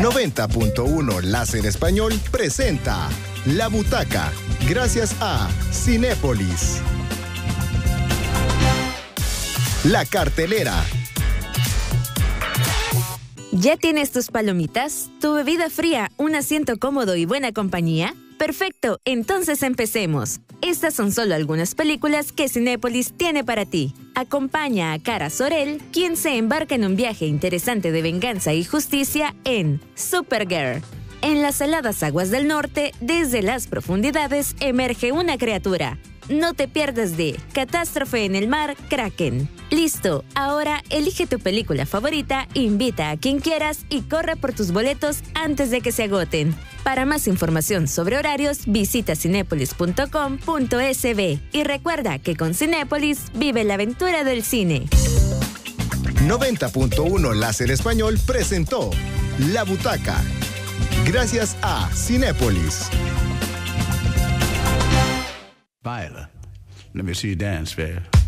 90.1 Láser Español presenta La Butaca, gracias a Cinépolis. La cartelera. ¿Ya tienes tus palomitas, tu bebida fría, un asiento cómodo y buena compañía? Perfecto, entonces empecemos. Estas son solo algunas películas que Cinépolis tiene para ti. Acompaña a Kara Zor-El, quien se embarca en un viaje interesante de venganza y justicia en Supergirl. En las heladas aguas del norte, desde las profundidades, emerge una criatura. No te pierdas de Catástrofe en el mar, Kraken. Listo, ahora elige tu película favorita, invita a quien quieras y corre por tus boletos antes de que se agoten. Para más información sobre horarios, visita cinepolis.com.sb y recuerda que con Cinépolis vive la aventura del cine. 90.1 Láser Español presentó La Butaca, gracias a Cinépolis. Viola, let me see you dance, babe.